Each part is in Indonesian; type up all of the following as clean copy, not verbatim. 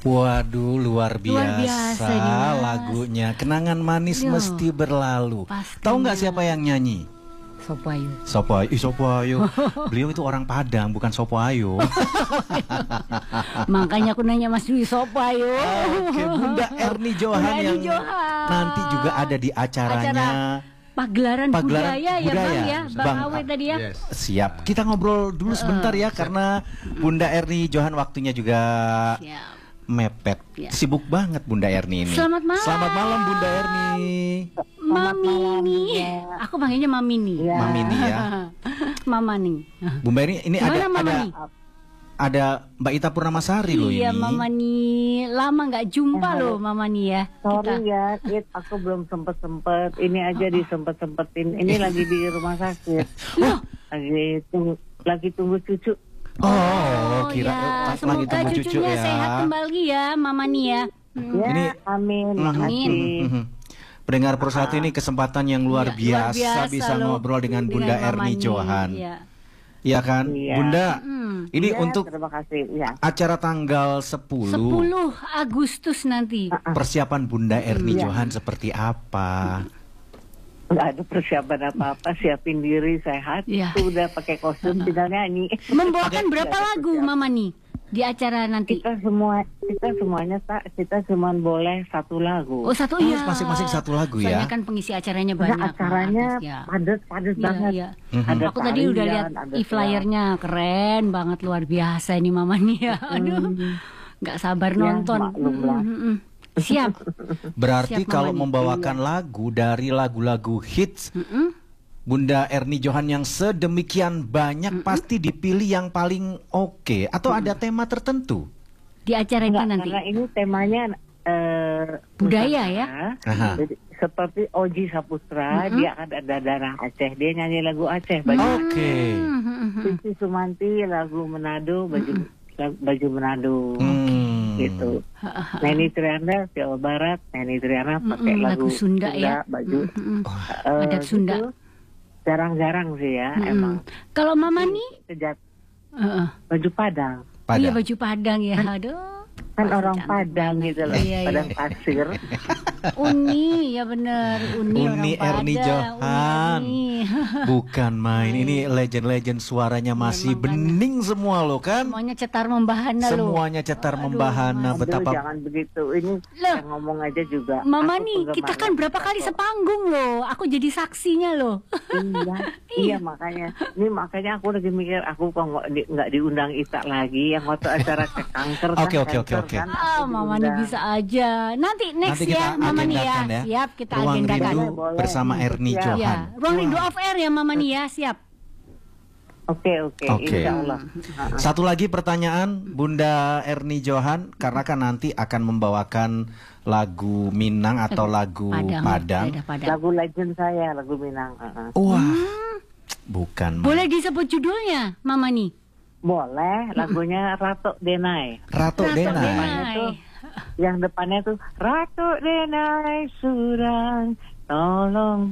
Waduh, luar Luar biasa biasa nih, Mas. lagunya. Kenangan manis Yo, mesti berlalu. pastinya. Tahu nggak siapa yang nyanyi? Sopayu. Sopoayo. Beliau itu orang Padang, bukan Sopoayo. Makanya aku nanya Mas Dwi Sopayu. Oke, Bunda Erni Johan Bunda Erni yang Johan. nanti juga ada di acaranya. Pagelaran budaya ya Bang ya, Bang Bang, Awe tadi ya. Yes. Siap. Kita ngobrol dulu sebentar ya, karena Bunda Erni Johan waktunya juga Siap. mepet. Ya. Sibuk banget Bunda Erni ini. Selamat malam. Selamat malam Bunda Erni. Mamini. Aku panggilnya Mamini. Ya. Mamini ya. Mamani. Bunda Erni ini Gimana Mamani? ada Mbak Ita Purnamasari loh Iya ini. Mamani, lama nggak jumpa loh Mamani ya. Sorry ya, aku belum sempet. Ini aja disempet-sempetin. Ini lagi di rumah sakit. Loh, Lagi tunggu cucu. Oh, kira ya. lagi Semoga tunggu cucu cucunya ya. sehat kembali ya Mamani ya. Ya, Ini amin. Amin. Makasih. Pendengar Persatu ini kesempatan yang luar Iya, luar biasa bisa loh, ngobrol dengan Bunda Erni Mamani. Johan. Iya. Iya kan? Iya. Bunda, ini Ya, untuk terima kasih. Ya. acara tanggal 10. 10 Agustus nanti. Persiapan Bunda Erni Iya. Johan seperti apa? Nggak ada persiapan apa-apa, siapin diri sehat. Iya. Udah pakai kostum tinggal nyanyi. Membawakan berapa Nggak ada lagu persiapan. Mamani di acara nanti? Kita semuanya kita cuma boleh satu lagu. Oh, satu Oh, ya. masing-masing satu lagu ya? Soalnya kan pengisi acaranya Nah, banyak. acaranya Mas, ya. padat Iya, banget. iya. Ada Aku tadi udah tarian, lihat ada e-flyernya, keren banget, luar biasa ini Mamani ya. Aduh, nggak sabar Ya, nonton. maklum lah. Siap. Berarti Siap, kalau Mamani. membawakan lagu dari lagu-lagu hits Bunda Erni Johan yang sedemikian banyak pasti dipilih yang paling oke. Atau ada tema tertentu? Di acara itu Enggak, nanti. karena ini temanya Budaya Nusantara. ya? Aha. Jadi, seperti Oji Saputra, dia ada darah Aceh, dia nyanyi lagu Aceh, baju Oke. Sisi Sumanti lagu Manado, baju Manado. Gitu. Neni Triana Jawa Barat, Neni Triana pakai lagu Sunda ya. baju Adat Sunda. itu jarang-jarang sih ya, emang. Kalau Mamani? Sejak Heeh. baju Padang. Iya, Padang. baju Padang ya. Aduh. Kan Pasti orang cantik Padang banget. gitu loh, Iya, iya. Padang pasir. Uni, ya bener. Uni Uni orang Erni Padang. Johan. Uni. Bukan main. Ini legend-legend suaranya masih bening semua loh kan? Semuanya cetar membahana loh. Semuanya cetar membahana. Aduh, Betapa jangan begitu. Ini Loh. yang ngomong aja juga. Mama aku nih, kita penggemarnya kan berapa kali kok. sepanggung loh. Aku jadi saksinya loh. Iya makanya. Ini makanya aku lagi mikir aku kok nggak diundang Ita lagi yang waktu acara ke kanker kan. Oke, oke, oke, kanker oke. kan, Ah, aku Mama nih diundang. bisa aja. Nanti next Nanti kita ya, Mama nih ya. agendakan ya. Siap, kita Ruang agendakan. Rindu Boleh. bersama Erni Siap. Johan. Ya, ruang rindu off air ya Mama nih ya, siap. Oke, Oke. insya Allah. Satu lagi pertanyaan Bunda Erni Johan, karena kan nanti akan membawakan lagu Minang atau lagu Padang. Daerah Padang. Lagu legend saya, lagu Minang. Wah, bukan. Boleh disebut judulnya, Mama nih? Boleh, lagunya Ratu Denai. Ratu Denai. Denai. Yang depannya tuh Ratu Denai Surang, tolong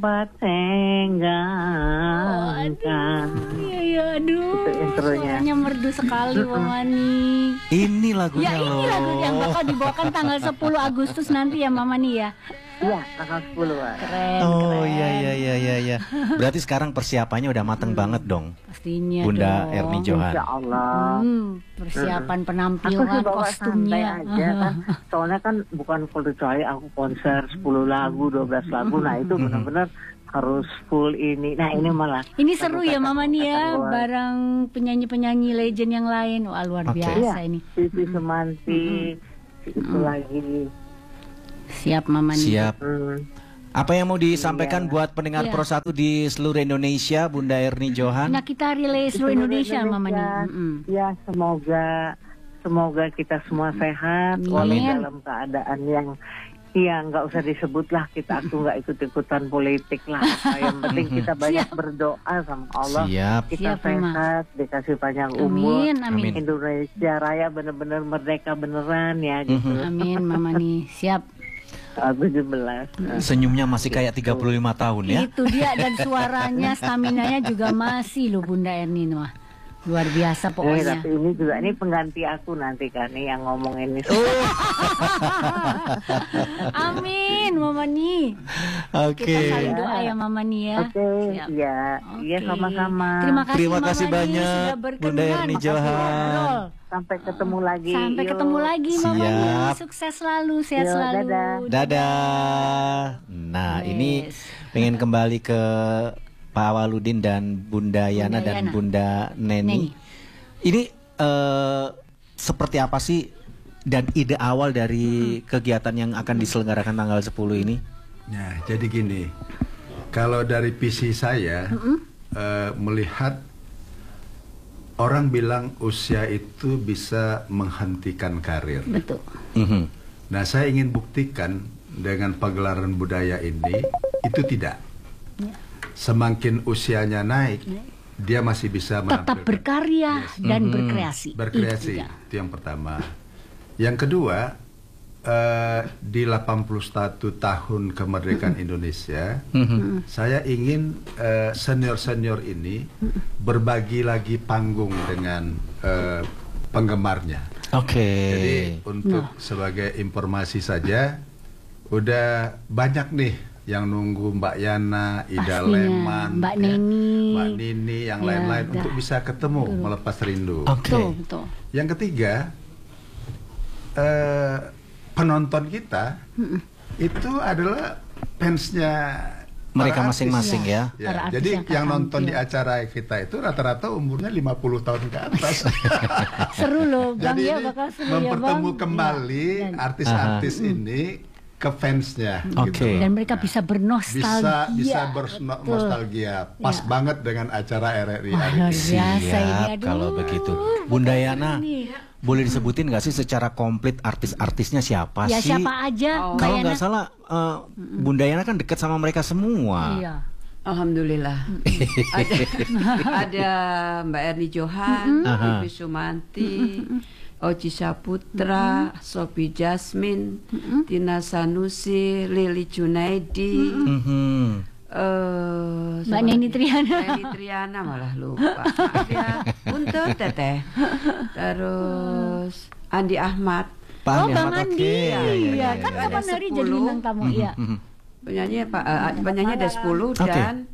patenggankan. Iya, iya, aduh. Itu intronya. Suaranya merdu sekali, Mama nih. Ini Ya, lagunya ini loh. lagu yang bakal dibawakan tanggal 10 Agustus nanti ya, Mama nih ya. Iya, tanggal 10-an. Keren, Oh keren. iya. Berarti sekarang persiapannya udah mateng banget dong, Pastinya Bunda dong. Erni Johan. Insya Allah. Persiapan Aku sih penampilan, bawa santai kostumnya. aja kan. Soalnya kan bukan kecuali aku konser 10 lagu, 12 lagu. Nah itu benar-benar harus full ini. Nah ini malah. Ini seru ya Mama nih ya, Kata-kata bareng penyanyi-penyanyi legend yang lain. Wah, luar Oke. biasa Iya, ini. Sisi Semanti, itu lagi. Siap Mama nih. Siap. Apa yang mau disampaikan Iya. buat pendengar Iya. Pro 1 di seluruh Indonesia, Bunda Erni Johan? Nah, kita relay seluruh Indonesia Mama nih. Ya semoga kita semua sehat, walau Amin. dalam keadaan yang nggak usah disebut lah, aku nggak ikut-ikutan politik lah. Yang penting kita banyak berdoa sama Allah. Siap. Kita Siap, Mama. sehat, dikasih panjang umur. Amin, amin. Indonesia Raya benar-benar merdeka beneran ya gitu. Amin Mama nih. Siap. 17. Senyumnya masih kayak 35 tahun ya. Itu dia, dan suaranya, staminanya juga masih loh Bunda Erni mah. luar biasa pokoknya. Tapi ini juga ini pengganti aku nanti kan nih yang ngomong ini. Amin, Mama Ni. Oke. Kita saling doa ya Mama Ni ya. Oke, Siap. iya, iya Oke. sama-sama. Terima kasih Mama Ni banyak sudah berkenan. Bunda Erni Johan. Sampai ketemu lagi. Sampai Yuk. ketemu lagi Mama Ni. Siap. Sukses selalu, sehat Yuk, selalu. dadah. Dadah. Nah, ini pengen kembali ke Pak Awaludin dan Bunda Yana dan Bunda Neni. Ini seperti apa sih dan ide awal dari kegiatan yang akan diselenggarakan tanggal 10 ini? Nah, jadi gini, kalau dari visi saya melihat orang bilang usia itu bisa menghentikan karir. Betul. Nah, saya ingin buktikan dengan pagelaran budaya ini itu tidak. Semakin usianya naik, dia masih bisa Tetap berkarya dan berkreasi. Berkreasi, itu yang pertama. Yang kedua, di 81 tahun kemerdekaan Indonesia, saya ingin senior-senior ini berbagi lagi panggung dengan penggemarnya. Oke. Jadi untuk sebagai informasi saja, udah banyak nih yang nunggu Mbak Yana, Ida Pastinya. Leman, Mbak Neni. Mbak Nini, yang Ya, lain-lain udah. untuk bisa ketemu melepas rindu. Oke. Betul. Yang ketiga, penonton kita itu adalah fansnya Mereka para artis. masing-masing ya. Ya, Para artis jadi yang yang akan nonton tampil. di acara kita itu rata-rata umurnya 50 tahun ke atas. Seru loh Bang Jadi ya, ini bakal seru ya Bang. mempertemu kembali Iya. Dan- artis-artis ini ke fansnya. Oke. Dan mereka bisa bernostalgia. Bisa bernostalgia. Pas Ya. banget dengan acara RRI Wah, hari luar ini. biasa ini. Siap, Aduh, kalau begitu. Bunda Yana, ini. boleh disebutin nggak sih secara komplit artis-artisnya siapa Ya sih? siapa aja Mbak Kalau Yana? nggak salah, Bunda Yana kan dekat sama mereka semua. Iya. Alhamdulillah. ada Mbak Erni Johan, Aha. Ibu Sumanti, Oci Saputra, Sophie Jasmine, Tina Sanusi, Lili Junaidi, Mhm. Mbak Neni Triana. Neni Triana malah lupa. Maaf ya, untuk Teteh. Terus Andi Ahmad, Pak Oh Andi Bang Ahmad, Andi, oke. iya kan Ada kapan hari jadi 10. bintang tamu, iya. penyanyi ada 10 Oke. dan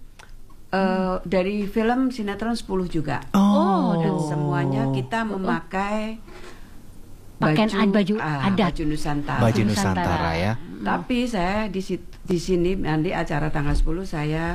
dari film sinetron 10 juga. Oh, Dan semuanya kita memakai Pakaian baju adat. baju Nusantara. Baju Nusantara. Nusantara ya. Tapi saya di sini nanti acara tanggal 10 saya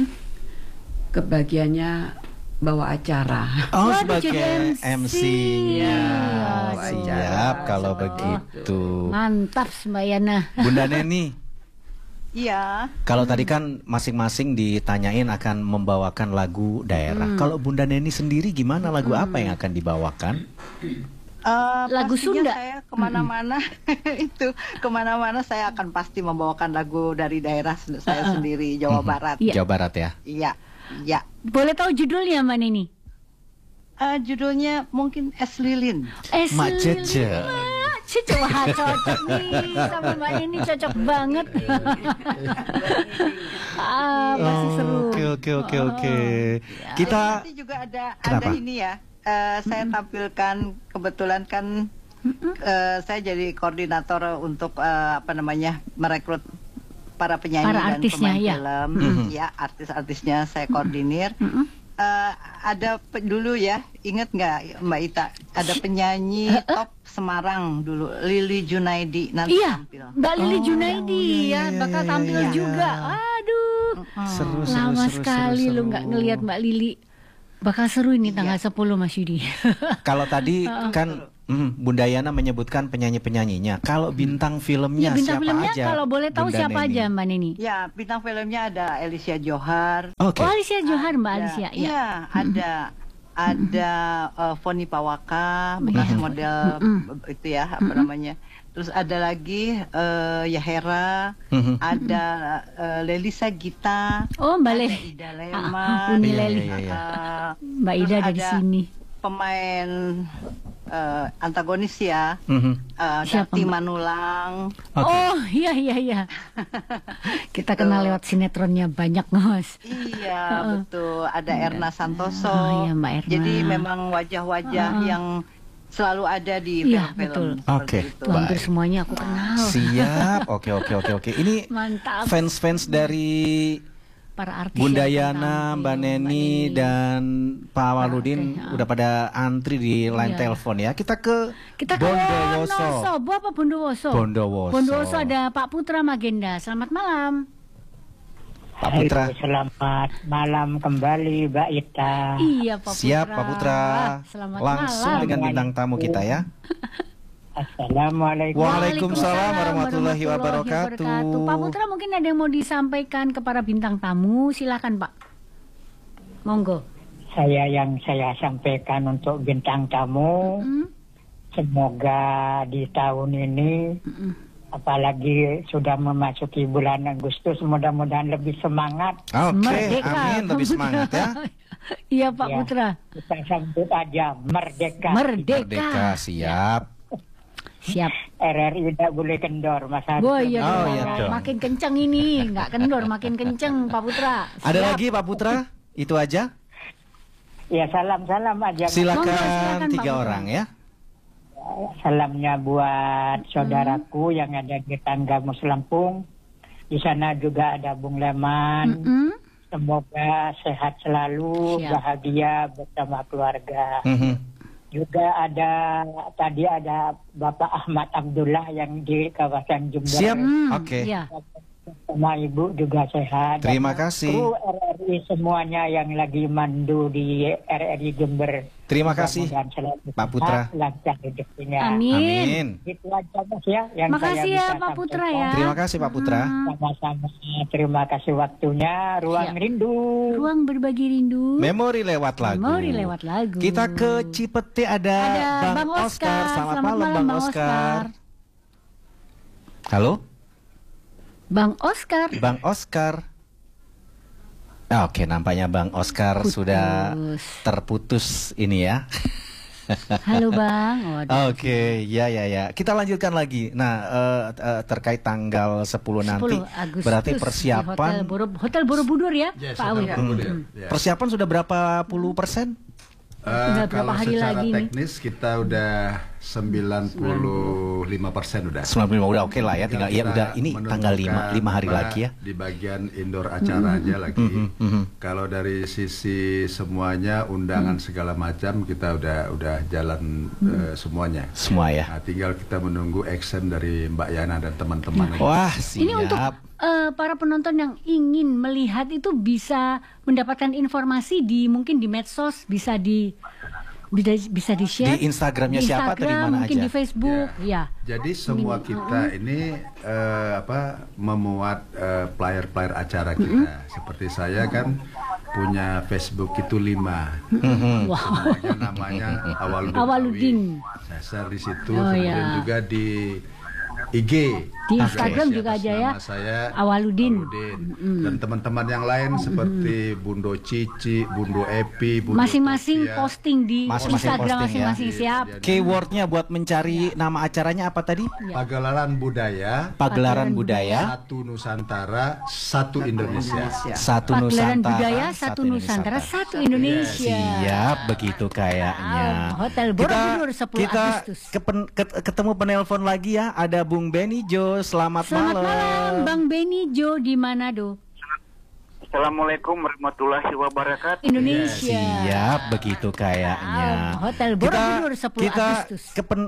kebagiannya bawa acara. Oh, Waduh, sebagai jadi MC-nya. Iya, Siap aduh. kalau Seperti begitu. Mantap Mbak Yana. Bunda Neni, Iya, kalau tadi kan masing-masing ditanyain akan membawakan lagu daerah. Kalau Bunda Neni sendiri gimana, lagu apa yang akan dibawakan? Lagu pastinya Sunda. saya kemana-mana itu kemana-mana saya akan pasti membawakan lagu dari daerah saya sendiri, Jawa Barat. Iya. Jawa Barat ya. Iya, iya. Boleh tahu judulnya Mbak Neni? Judulnya mungkin Es Lilin. Mak Cece. Cece, wah cocok nih sama Mbak Neni, cocok banget. Pasti seru. Oke. Kita Nanti juga ada Kenapa? ini ya. Saya tampilkan kebetulan kan saya jadi koordinator untuk merekrut para penyanyi Para dan artisnya, pemain ya. film. Ya, artis-artisnya saya koordinir. Ada dulu ya, inget nggak Mbak Ita? Ada penyanyi top Semarang dulu, Lili Junaidi nanti Iya, tampil. Mbak Lili Junaidi iya, ya bakal iya, tampil iya. juga. Aduh, seru. lama sekali lu nggak ngelihat Mbak Lili. Bakal seru ini tanggal 10 Mas Yudi. Kalau tadi kan Bunda Yana menyebutkan penyanyi-penyanyinya. Kalau bintang filmnya Ya, bintang siapa filmnya aja? kalau boleh tahu Bunda siapa Neni? aja Mbak Neni? Ya, bintang filmnya ada Alicia Johar. Oke. Oh, Alicia Johar, Mbak Alicia. Iya. Iya, ada Foni Pawaka, bekas model itu ya apa namanya. Terus ada lagi Yahera, Mhm. ada Lelisa Gita, Oh, Mbak ada Leli. Ida Leman, Uni Iya, Leli. iya, iya. Mbak terus Ida ada di ada sini. pemain antagonis ya, Siapa, Dati Mbak? Manulang. Oh iya. Kita kenal lewat sinetronnya banyak, Mas. Iya, betul. Ada Erna Santoso. Oh, iya, Mbak Erna. Jadi memang wajah-wajah yang selalu ada di Iya, film-film. betul. Oke. seperti itu. Tuh, hampir semuanya aku kenal. Siap. Oke. Ini Mantap. fans dari Para artis Bunda yang Yana, tampil, Mbak Neni, dan Pak Awaludin Oke, udah pada antri di line Iya. telepon ya. Kita ke Kita ke Bondowoso. Wonosobo apa Bondowoso? Bondowoso. Bondowoso ada Pak Putra Magenda. Selamat malam. Pak Putra. Selamat malam kembali, Mbak Ita. Iya Pak Putra. Siap Pak Putra. Selamat Langsung malam. dengan bintang tamu kita ya. Assalamualaikum. Waalaikumsalam warahmatullahi wabarakatuh. Pak Putra mungkin ada yang mau disampaikan kepada bintang tamu. Silakan Pak. Monggo. Yang saya sampaikan untuk bintang tamu, semoga di tahun ini, apalagi sudah memasuki bulan Agustus, mudah-mudahan lebih semangat. Oke, Merdeka, amin, Pak lebih Putra. semangat ya. Iya Pak Ya, Putra. Kita sambut aja merdeka. Merdeka, siap. Siap. RRI tidak boleh kendor, Mas Haris. Oh iya Oh, dong. iya dong. Makin kenceng ini, nggak kendor, makin kenceng Pak Putra. Ada Siap. lagi Pak Putra? Itu aja. Ya, salam-salam aja. Monggo, silakan, Silakan Pak 3 Putra. orang ya. Salamnya buat saudaraku yang ada di Tanggamus Lampung. Di sana juga ada Bung Leman. Semoga sehat selalu, Siap. bahagia bersama keluarga. Mhm. Juga tadi ada Bapak Ahmad Abdullah yang di kawasan Jember. Siap. Oke. Iya. Sama Ibu juga sehat. Terima Dan kasih. kru RRI semuanya yang lagi mandu di RRI Jember. Terima kasih, Mudah-mudahan selalu Pak Putra. sehat, lancar rezekinya. Amin. Amin. Itu aja Mas ya yang Makasih saya ya bisa Pak Putra sampaikan. ya. Terima kasih Pak Putra. Sama-sama. Terima kasih waktunya. Ruang Siap. rindu. Ruang berbagi rindu. Memori lewat lagu. Memori lewat lagu. Kita ke Cipete ada Bang Oscar. Selamat malam Bang Oscar. Halo? Bang Oscar. Bang Oscar. Oke, nampaknya Bang Oscar Putus. sudah terputus ini ya. Halo Bang. Waduh. Oke, ya. Kita lanjutkan lagi. Nah, terkait tanggal 10 nanti, 10 Agustus berarti di persiapan Hotel Borobudur ya, Yes, Pak Awi. Hotel Borobudur. Ya. persiapan sudah berapa puluh persen? Udah berapa Kalau hari secara lagi nih? teknis kita udah 95% udah. 95 udah oke lah ya, tinggal ya Kita udah ini tanggal 5 hari menentukan lagi ya. Di bagian indoor acaranya lagi. Kalau dari sisi semuanya undangan segala macam kita udah jalan semuanya. Semua ya. Nah, tinggal kita menunggu action dari Mbak Yana dan teman-teman. Wah, siap. Ini untuk para penonton yang ingin melihat itu bisa mendapatkan informasi mungkin di medsos, bisa di share Di Instagramnya di siapa atau di Instagram, mana mungkin aja? di Facebook, ya. Jadi semua kita ini memuat player-player acara kita. Seperti saya kan punya Facebook itu 5. Semuanya namanya Awaludin. Saya share di situ. Oh, Kemudian ya. juga di IG. Di Instagram juga aja ya. Nama saya Awaludin. Dan teman-teman yang lain seperti Bundo Cici, Bundo Epi, Bundo Masing-masing Topia. posting di Masing-masing Instagram posting ya. masing-masing, siap. Keywordnya buat mencari nama acaranya apa tadi? Pagelaran Budaya, Pagelaran Budaya, Satu Nusantara, Satu Indonesia. Satu Pagelaran Nusantara, Budaya Satu Nusantara, Satu Indonesia. Siap, begitu kayaknya. Hotel Borobudur 10 kita Agustus. ketemu penelpon lagi ya. Ada Bung Benny Jo. Selamat Selamat malam, Bang Benny Jo di Manado, Assalamualaikum warahmatullahi wabarakatuh. Indonesia. Siap, begitu kayaknya. Hotel Borobudur 10 kita Agustus.